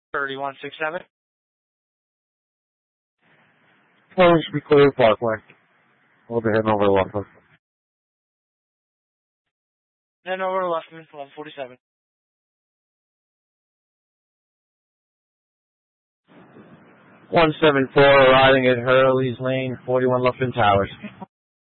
3167. Polish be clear Parkway. We'll be heading over to Luckman. Then over to Luckman, 1147. 174 arriving at Hurley's Lane, 41 Luckman Towers.